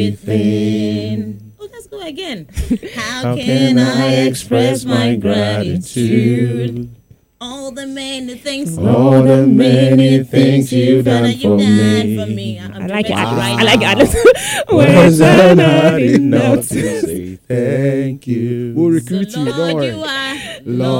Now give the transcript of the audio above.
everything. Oh, let's go again. How can I express my gratitude? All the many things. All the many things you've done for me. I like it. Right I like it. Words are not enough to say thank you. We'll recruit you. Don't Lord, worry. you are. Lord,